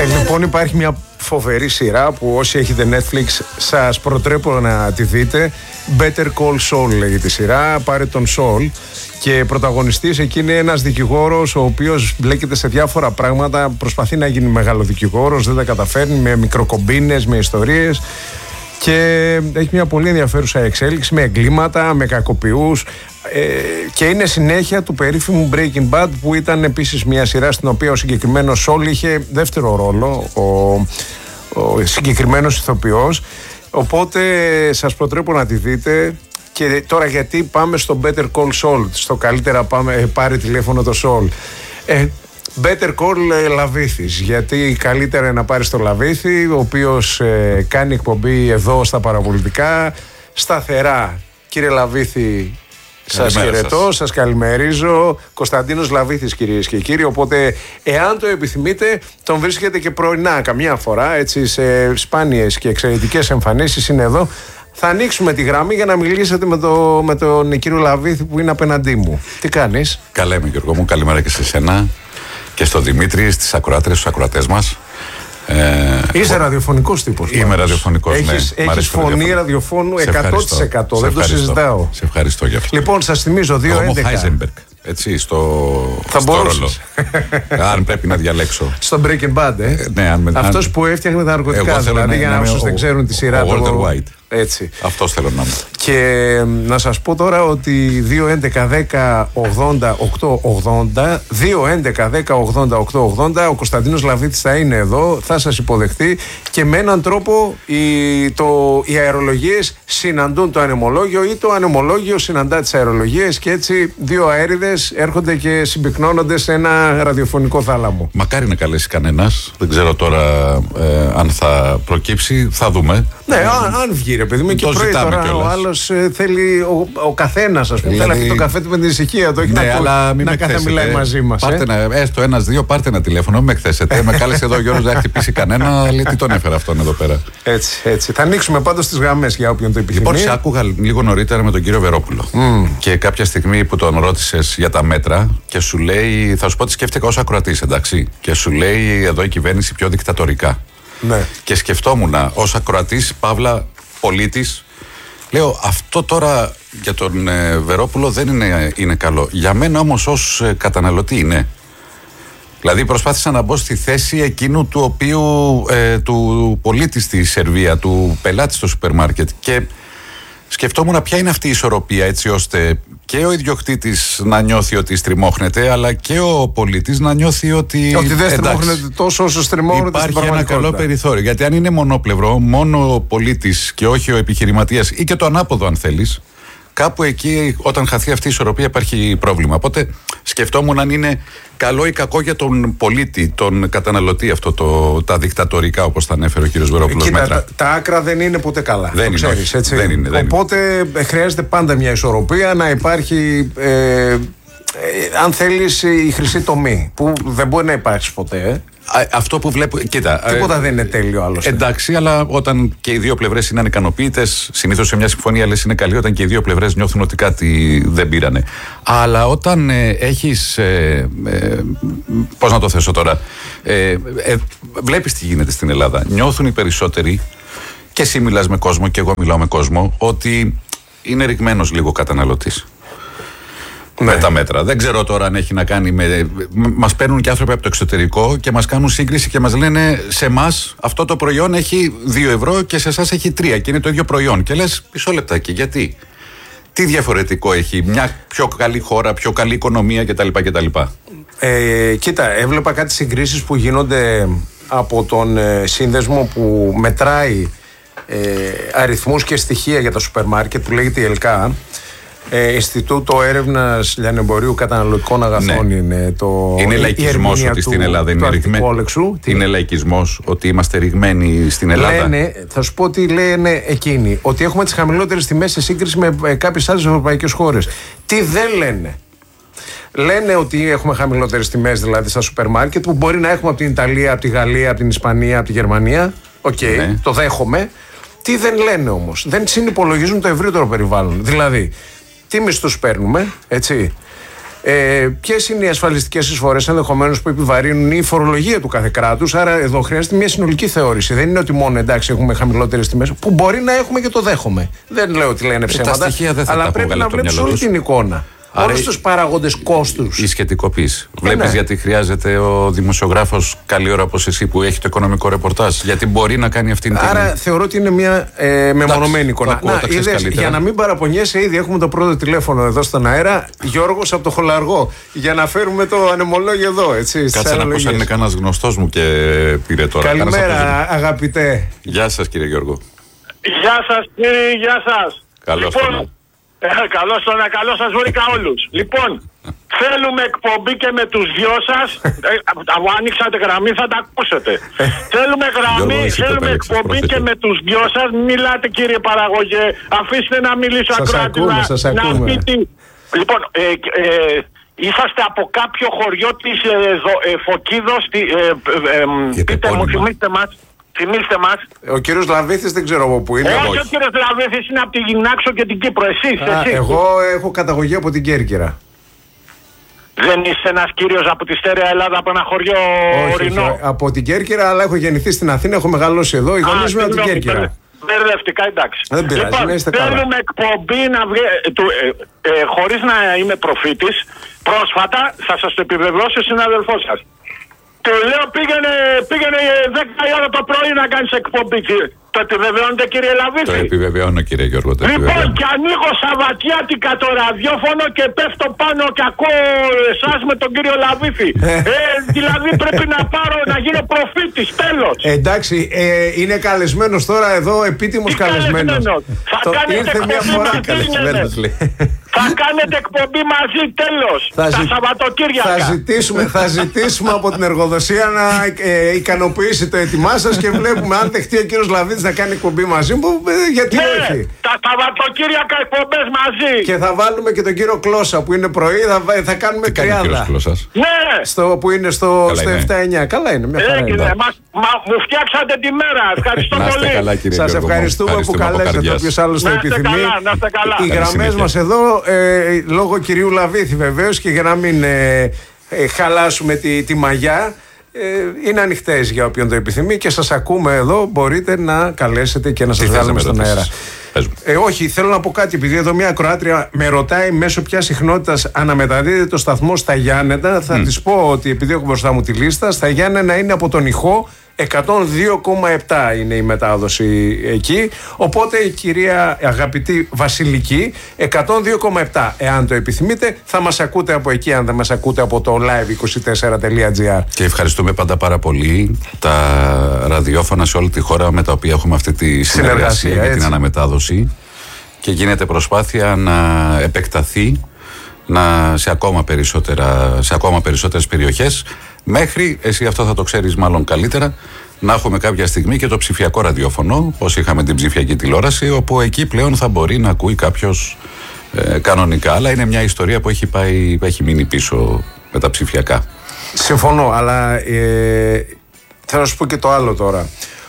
Λοιπόν, υπάρχει μια φοβερή σειρά που όσοι έχετε Netflix σας προτρέπω να τη δείτε. Better Call Saul λέγεται η σειρά. Πάρε τον Saul και πρωταγωνιστής εκεί είναι ένας δικηγόρος ο οποίος μπλέκεται σε διάφορα πράγματα, προσπαθεί να γίνει μεγάλο δικηγόρος, δεν τα καταφέρνει, με μικροκομπίνες, με ιστορίες, και έχει μια πολύ ενδιαφέρουσα εξέλιξη με εγκλήματα, με κακοποιούς, και είναι συνέχεια του περίφημου Breaking Bad, που ήταν επίσης μια σειρά στην οποία ο συγκεκριμένος Saul είχε δεύτερο ρόλο, ο συγκεκριμένος ηθοποιός. Οπότε σας προτρέπω να τη δείτε. Και τώρα γιατί πάμε στο Better Call Saul, στο καλύτερα πάρε τηλέφωνο το Saul. Better Call Λαβίθης, γιατί καλύτερα είναι να πάρεις το Λαβίθη, ο οποίος κάνει εκπομπή εδώ στα παραπολιτικά σταθερά. Κύριε Λαβίθη, σας χαιρετώ, σας καλημερίζω. Κωνσταντίνος Λαβίθης, κυρίες και κύριοι. Οπότε, εάν το επιθυμείτε, τον βρίσκετε και πρωινά καμιά φορά, έτσι, σε σπάνιες και εξαιρετικές εμφανίσεις είναι εδώ. Θα ανοίξουμε τη γραμμή για να μιλήσετε με τον κύριο Λαβίθη που είναι απέναντί μου. Τι κάνεις? Καλά είμαι, Γιώργο μου. Καλημέρα και σε εσένα και στον Δημήτρη, στις ακροάτρες, στους ακροατές μας. Είσαι ραδιοφωνικός τύπος. Είμαι ραδιοφωνικός, Έχεις φωνή ραδιοφώνου 100%. Δεν το συζητάω. Σε ευχαριστώ για αυτό. Λοιπόν, σας θυμίζω 2-11. Έτσι, θα ρόλο. Αν πρέπει να διαλέξω. Στο Breaking Bad, Ναι, αυτός που έφτιαχνε τα ναρκωτικά, δηλαδή, για όσους δεν ξέρουν τη σειρά του. Walter White. Έτσι. Αυτός θέλω να είμαι. Και να σας πω τώρα ότι 2-11-10-80-8-80, 2-11-10-80-8-80, ο Κωνσταντίνος Λαβίθης θα είναι εδώ, θα σας υποδεχτεί, και με έναν τρόπο οι αερολογίες συναντούν το ανεμολόγιο ή το ανεμολόγιο συναντά τις αερολογίες, και έτσι δύο αέριδες έρχονται και συμπυκνώνονται σε ένα ραδιοφωνικό θάλαμο. Μακάρι να καλέσει κανένας. Δεν ξέρω τώρα αν θα προκύψει, θα δούμε. Ναι, αν βγει, ρε παιδί μου, και πρωί τώρα ο άλλος θέλει, ο καθένας, ας πούμε, θέλει να πει το καφέ του με την ησυχία του, όχι να κάθε μιλάει μαζί μας. Έστω ένας-δύο, πάρτε ένα τηλέφωνο, μην με εκθέσετε. Με κάλεσε εδώ ο Γιώργος, δεν θα χτυπήσει κανένα, λέει τι τον έφερε αυτόν εδώ πέρα. Έτσι. Θα ανοίξουμε πάντως τις γραμμές για όποιον το επιθυμεί. Λοιπόν, σε άκουγα λίγο νωρίτερα με τον κύριο Βερόπουλο. Και κάποια στιγμή που τον ρώτησες για τα μέτρα και σου λέει, θα σου πω τι σκέφτηκα ως ακροατής, εντάξει. Και σου λέει εδώ η κυβέρνηση πιο δικτατορικά. Ναι. Και σκεφτόμουν ως ακροατής, παύλα πολίτης, λέω αυτό τώρα για τον Βερόπουλο δεν είναι καλό. Για μένα όμως ως καταναλωτή είναι. Δηλαδή προσπάθησα να μπω στη θέση εκείνου του οποίου του πολίτη στη Σερβία, του πελάτη στο σούπερ μάρκετ, και σκεφτόμουν ποια είναι αυτή η ισορροπία, έτσι ώστε και ο ιδιοκτήτης να νιώθει ότι στριμώχνεται, αλλά και ο πολίτης να νιώθει ότι δεν στριμώχνεται τόσο όσο στριμώχνεται. Υπάρχει ένα καλό περιθώριο. Γιατί αν είναι μονόπλευρο, μόνο ο πολίτης και όχι ο επιχειρηματίας, ή και το ανάποδο αν θέλεις, κάπου εκεί όταν χαθεί αυτή η ισορροπία υπάρχει πρόβλημα. Οπότε σκεφτόμουν αν είναι καλό ή κακό για τον πολίτη, τον καταναλωτή, αυτό τα δικτατορικά, όπως τα ανέφερε ο κύριος Βερόπουλος, μέτρα. Τα άκρα δεν είναι ποτέ καλά. Δεν είναι, ξέρεις, έτσι. Δεν είναι. Οπότε χρειάζεται πάντα μια ισορροπία, να υπάρχει, αν θέλεις, η χρυσή τομή, που δεν μπορεί να υπάρξει ποτέ. Αυτό που βλέπω. Κοίτα. Τίποτα δεν είναι τέλειο άλλωστε. Εντάξει, αλλά όταν και οι δύο πλευρές είναι ανικανοποιητές, συνήθως σε μια συμφωνία λες είναι καλή όταν και οι δύο πλευρές νιώθουν ότι κάτι δεν πήρανε. Αλλά όταν έχεις. Πώς να το θέσω τώρα. Βλέπεις τι γίνεται στην Ελλάδα. Νιώθουν οι περισσότεροι, και εσύ μιλάς με κόσμο και εγώ μιλάω με κόσμο, ότι είναι ρηγμένος λίγο ο καταναλωτής. Ναι. Με τα μέτρα. Δεν ξέρω τώρα αν έχει να κάνει με. Μας παίρνουν και άνθρωποι από το εξωτερικό και μας κάνουν σύγκριση και μας λένε σε εμάς αυτό το προϊόν έχει 2 ευρώ και σε εσάς έχει 3 και είναι το ίδιο προϊόν. Και λες μισό λεπτάκι, γιατί? Τι διαφορετικό έχει μια πιο καλή χώρα, πιο καλή οικονομία κτλ. Κοίτα, έβλεπα κάτι συγκρίσεις που γίνονται από τον σύνδεσμο που μετράει αριθμούς και στοιχεία για τα σούπερ μάρκετ, που λέγεται η ΕΛΚΑ. Ινστιτούτο Έρευνας Λιανεμπορίου Καταναλωτικών Αγαθών, ναι. Είναι λαϊκισμός ότι στην Ελλάδα είναι ρηγμένοι. Είναι λαϊκισμός ότι είμαστε ρηγμένοι στην Ελλάδα. Λένε, θα σου πω τι λένε εκείνοι, ότι έχουμε τις χαμηλότερες τιμές σε σύγκριση με κάποιες άλλες ευρωπαϊκές χώρες. Τι δεν λένε? Λένε ότι έχουμε χαμηλότερες τιμές δηλαδή στα σούπερ μάρκετ, που μπορεί να έχουμε από την Ιταλία, από τη Γαλλία, από την Ισπανία, από τη Γερμανία. Ναι. Το δέχομαι. Τι δεν λένε όμως? Δεν συνυπολογίζουν το ευρύτερο περιβάλλον. Δηλαδή, τι μισθούς παίρνουμε, έτσι. Ποιες είναι οι ασφαλιστικές εισφορές ενδεχομένως που επιβαρύνουν η φορολογία του κάθε κράτους? Άρα εδώ χρειάζεται μια συνολική θεώρηση. Δεν είναι ότι μόνο εντάξει έχουμε χαμηλότερες τιμές, που μπορεί να έχουμε και το δέχομαι. Δεν λέω ότι λένε ψέματα, αλλά πρέπει να βλέπεις όλη την εικόνα. Όλους τους παράγοντες κόστους. Η σχετικοποίηση. Βλέπεις γιατί χρειάζεται ο δημοσιογράφος καλή ώρα όπως εσύ που έχει το οικονομικό ρεπορτάζ? Γιατί μπορεί να κάνει αυτήν την. Άρα θεωρώ ότι είναι μια μεμονωμένη εικόνα. Για να μην παραπονιέσαι, ήδη έχουμε το πρώτο τηλέφωνο εδώ στον αέρα. Γιώργος από το Χολαργό. Για να φέρουμε το ανεμολόγιο εδώ. Έτσι, κάτσε να πω αν είναι κανένας γνωστός μου και πήρε τώρα. Καλημέρα, αγαπητέ. Γεια σας, κύριε Γιώργο. Γεια σας, κύριε, γεια σας. Καλώς λοιπόν, καλώς σας βρήκα όλους. Λοιπόν, θέλουμε εκπομπή και με τους δυο σας. Άνοιξατε γραμμή, θα τα ακούσετε. Θέλουμε γραμμή, θέλουμε εκπομπή και με τους δυο σας. Μιλάτε, κύριε παραγωγέ, αφήστε να μιλήσω ακροατή. Σας ακούμε. Λοιπόν, είσαστε από κάποιο χωριό της Φωκίδος. Πείτε μου, θυμίστε μας. Ο κύριος Λαβίθης δεν ξέρω από πού είναι. Όχι, ο κύριος Λαβίθης είναι από τη Γυμνάξο και την Κύπρο. Εσείς. Εγώ έχω καταγωγή από την Κέρκυρα. Δεν είσαι ένας κύριος από τη στέρεα Ελλάδα, από ένα χωριό ορεινό? Όχι, από την Κέρκυρα, αλλά έχω γεννηθεί στην Αθήνα, έχω μεγαλώσει εδώ. Οι γονείς μου από την Κέρκυρα. Μπερδευτικά, εντάξει. Δεν πειράζει, λοιπόν, να είστε καλά. Θέλουμε εκπομπή να χωρίς να είμαι προφήτης. Πρόσφατα θα σας το επιβεβαιώσει ο συναδελφός σας. Του λέω πήγαινε 10 η ώρα το πρωί να κάνεις εκπομπή. Το επιβεβαιώνετε, κύριε Λαβίθη? Το επιβεβαιώνω, κύριε Γιώργο. Λοιπόν, και ανοίγω Σαββατιάτικα το ραδιόφωνο και πέφτω πάνω και ακούω εσάς με τον κύριο Λαβίθη. Δηλαδή πρέπει να γίνω προφήτης, τέλος. Εντάξει, είναι καλεσμένος τώρα εδώ, επίτιμος καλεσμένος. Θα κάνετε εκπομπή. Θα κάνετε εκπομπή μαζί, τέλος. Τα Σαββατοκύριακα. Θα ζητήσουμε από την εργοδοσία να ικανοποιήσει το έτοιμά σας και βλέπουμε αν δεχτεί ο κύριος Λαβίτης να κάνει εκπομπή μαζί μου. Γιατί όχι. Τα Σαββατοκύριακα εκπομπές μαζί. Και θα βάλουμε και τον κύριο Κλώσσα που είναι πρωί, θα κάνουμε τριάδα. Ναι. Που είναι στο 7-9. Καλά είναι, μια χαρά είναι. Μου φτιάξατε τη μέρα. Ευχαριστώ πολύ. Σας ευχαριστούμε που καλέσατε. Όποιος άλλος το επιθυμεί. Οι γραμμές μας εδώ, λόγω κυρίου Λαβίθη βεβαίως, και για να μην χαλάσουμε τη μαγιά, είναι ανοιχτές για όποιον το επιθυμεί και σας ακούμε εδώ. Μπορείτε να καλέσετε και να σας βγάλουμε στον αέρα. Όχι, θέλω να πω κάτι, επειδή εδώ μια ακροάτρια με ρωτάει μέσω ποια συχνότητας αναμεταδίδεται το σταθμό στα Γιάννενα. Θα της πω ότι επειδή έχω μπροστά μου τη λίστα, στα Γιάννενα είναι από τον Ιχώ 102,7 είναι η μετάδοση εκεί. Οπότε η κυρία αγαπητή Βασιλική 102,7. Εάν το επιθυμείτε θα μας ακούτε από εκεί, αν δεν μας ακούτε από το live24.gr. Και ευχαριστούμε πάντα πάρα πολύ τα ραδιόφωνα σε όλη τη χώρα με τα οποία έχουμε αυτή τη συνεργασία για την αναμετάδοση, και γίνεται προσπάθεια να επεκταθεί σε ακόμα περισσότερες περιοχές, μέχρι, εσύ αυτό θα το ξέρεις μάλλον καλύτερα, να έχουμε κάποια στιγμή και το ψηφιακό ραδιόφωνο, όπως είχαμε την ψηφιακή τηλεόραση, όπου εκεί πλέον θα μπορεί να ακούει κάποιος κανονικά. Αλλά είναι μια ιστορία που έχει μείνει πίσω με τα ψηφιακά. Συμφωνώ, αλλά θέλω να σου πω και το άλλο τώρα.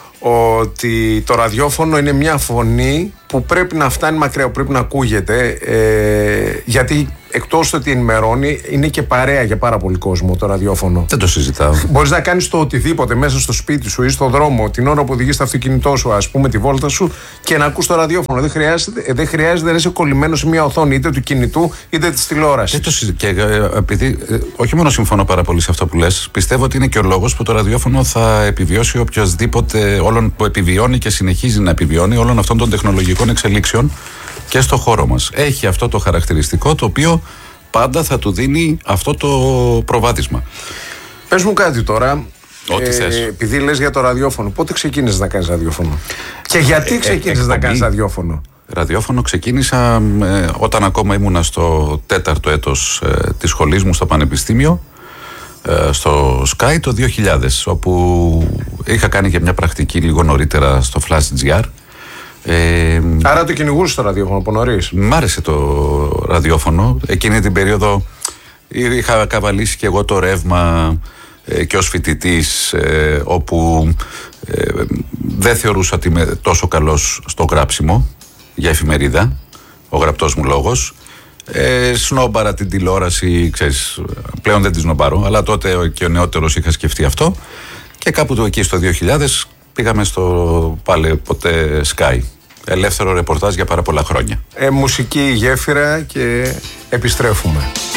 Ότι το ραδιόφωνο είναι μια φωνή που πρέπει να φτάνει μακριά, πρέπει να ακούγεται, γιατί εκτός ότι ενημερώνει, είναι και παρέα για πάρα πολύ κόσμο το ραδιόφωνο. Δεν το συζητάω. Μπορείς να κάνεις το οτιδήποτε μέσα στο σπίτι σου ή στον δρόμο, την ώρα που οδηγείς το αυτοκίνητό σου, ας πούμε, τη βόλτα σου, και να ακούς το ραδιόφωνο. Δεν χρειάζεται να είσαι κολλημένος σε μια οθόνη είτε του κινητού είτε της τηλεόρασης. Και επειδή όχι μόνο συμφωνώ πάρα πολύ σε αυτό που λες, πιστεύω ότι είναι και ο λόγος που το ραδιόφωνο θα επιβιώσει οποιοδήποτε, όλων που επιβιώνει και συνεχίζει να επιβιώνει όλων αυτών των τεχνολογικών εξελίξεων και στο χώρο μας. Έχει αυτό το χαρακτηριστικό το οποίο πάντα θα του δίνει αυτό το προβάδισμα. Πες μου κάτι τώρα. Ό,τι θες. Επειδή λες για το ραδιόφωνο, πότε ξεκίνησες να κάνεις ραδιόφωνο? Και γιατί ξεκίνησες να κάνεις ραδιόφωνο? Ραδιόφωνο ξεκίνησα όταν ακόμα ήμουνα στο 4ο έτος της σχολής μου στο Πανεπιστήμιο, στο Sky το 2000, όπου είχα κάνει και μια πρακτική λίγο νωρίτερα στο Flash GR. Άρα το κυνηγούσες το ραδιόφωνο από νωρίς? Μ' άρεσε το ραδιόφωνο. Εκείνη την περίοδο είχα καβαλήσει και εγώ το ρεύμα και ως φοιτητής, όπου δεν θεωρούσα ότι είμαι τόσο καλός στο γράψιμο για εφημερίδα, ο γραπτός μου λόγος. Σνόμπαρα την τηλεόραση, ξέρεις, πλέον δεν τη σνομπάρω, αλλά τότε και ο νεότερος είχα σκεφτεί αυτό. Και κάπου εκεί στο 2000 πήγαμε στο πάλι ποτέ Sky. Ελεύθερο ρεπορτάζ για πάρα πολλά χρόνια. Μουσική γέφυρα και επιστρέφουμε.